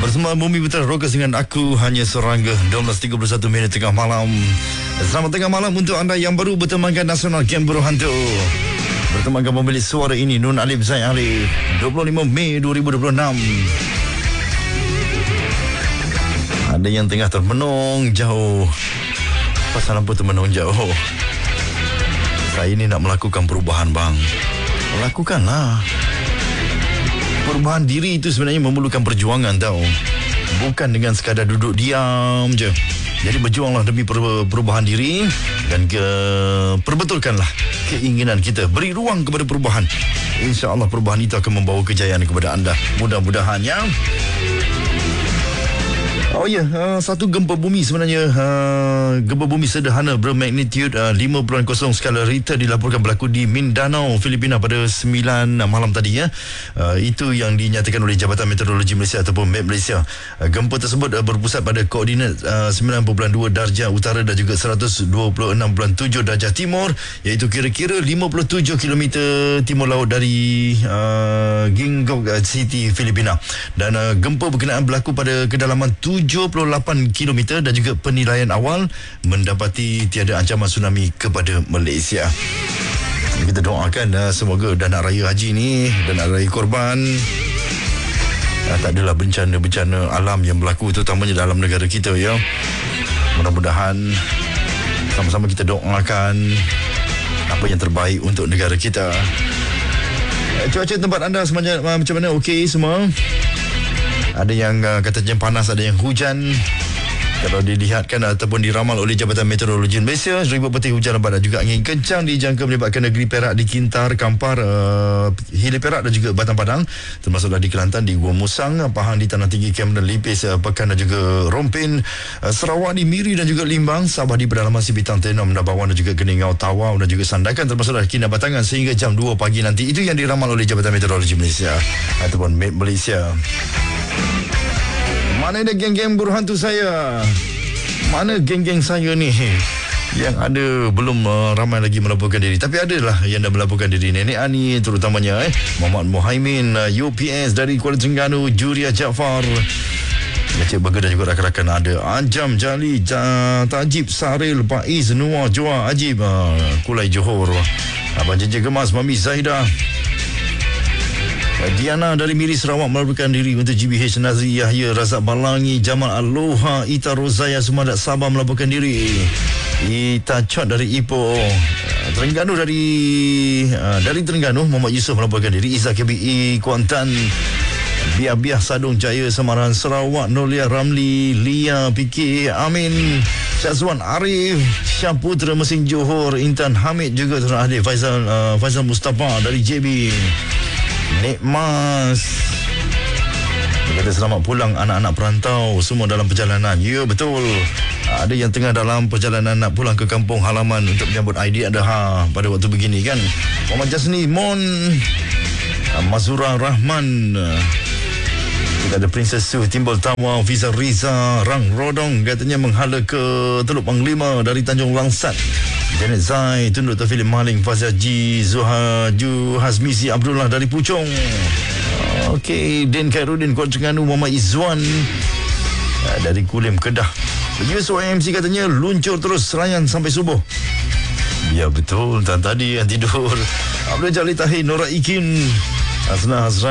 Bersama Bumi Putra Rockers dengan aku hanya serangga 12.31 minit tengah malam. Selamat tengah malam untuk anda yang baru bertemankan Nasional Camp Buruh Hantu. Bertemankan pemilik suara ini Nun Alif Zaid Alif, 25 Mei 2026. Ada yang tengah termenung jauh. Pasal apa termenung jauh? Saya ni nak melakukan perubahan, bang. Lakukanlah. Perubahan diri itu sebenarnya memerlukan perjuangan, tau. Bukan dengan sekadar duduk diam je. Jadi berjuanglah demi perubahan diri dan perbetulkanlah keinginan kita. Beri ruang kepada perubahan. InsyaAllah perubahan itu akan membawa kejayaan kepada anda. Mudah-mudahan ya. Oh ya, satu gempa bumi sebenarnya, gempa bumi sederhana bermagnitude 5.0 skala Richter dilaporkan berlaku di Mindanao, Filipina pada 9 malam tadi ya. Itu yang dinyatakan oleh Jabatan Meteorologi Malaysia ataupun MET Malaysia. Gempa tersebut berpusat pada koordinat 9.2 darjah utara dan juga 126.7 darjah timur, iaitu kira-kira 57 km timur laut dari Gingok City, Filipina. Dan gempa berkenaan berlaku pada kedalaman 78 km dan juga penilaian awal mendapati tiada ancaman tsunami kepada Malaysia. Kita doakan semoga dana raya haji ni, dana raya korban, tak adalah bencana-bencana alam yang berlaku terutamanya dalam negara kita ya. Mudah-mudahan sama-sama kita doakan apa yang terbaik untuk negara kita. Cuaca tempat anda macam mana? Okey semua? Ada yang katanya panas, ada yang hujan. Kalau dilihatkan ataupun diramal oleh Jabatan Meteorologi Malaysia, seribut petir hujan lebat dan juga angin kencang dijangka menyebabkan negeri Perak di Kintar, Kampar, Hilir Perak dan juga Batang Padang, termasuklah di Kelantan, di Gua Musang, Pahang, di Tanah Tinggi, Cameron, Lipis, Pekan dan juga Rompin, Sarawak di Miri dan juga Limbang, Sabah di pedalaman Sibitang, Tenom, Nabawan dan juga Keningau, Tawau dan juga Sandakan, termasuklah Kinabatangan sehingga jam 2 pagi nanti. Itu yang diramal oleh Jabatan Meteorologi Malaysia ataupun MET Malaysia. Mana ada geng-geng buruh hantu saya? Mana geng-geng saya ni? Yang ada belum ramai lagi melaporkan diri. Tapi adalah yang dah melaporkan diri. Nenek Ani terutamanya Muhammad Muhaimin, UPS dari Kuala Terengganu, Juria Jaafar, Encik Burger dan juga rakan-rakan ada Anjam, Jali, Tajib, Saril, Faiz, Nuah, Joa, Ajib, Kulai Johor, Abang Jeje Gemas, Mami Zaidah, Diana dari Miri Sarawak melaporkan diri untuk GBH, Nazri Yahya, Razak Balangi, Jamal Aloha, Ita Rozaya Sumadat Sabah melaporkan diri, Ita Chot dari Ipoh, Terengganu dari Terengganu Muhammad Yusof melaporkan diri, Izzah KBI Kuantan, Biah Sadung Jaya Semaran Sarawak, Nolia Ramli, Lia PK Amin, Syazwan Arif, Syahputra Mesin Johor, Intan Hamid juga turut hadir, Faizal Mustafa dari JB, Nek Mas kata selamat pulang anak-anak perantau semua dalam perjalanan. Ya betul, ada yang tengah dalam perjalanan nak pulang ke kampung halaman untuk menyambut Aidiladha pada waktu begini kan. Muhammad Jasni Mon, Mazura Rahman, kita ada Princess Su, Timbul Tawa, Fiza Riza, Rang Rodong katanya menghala ke Teluk Panglima dari Tanjung Langsat, Janet Zai, Tun Dr. Philip Maling, Fazia Ji, Zuhaju Hazmizi Abdullah dari Puchong. Okey, Den Khairuddin Kuala Terengganu, Muhammad Izzuan dari Kulim Kedah. Yusuf MC katanya luncur terus Serayan sampai subuh. Ya betul, tadi yang tidur. Abdul Jalil Tahir, Nora Ikin, Hasna Hasran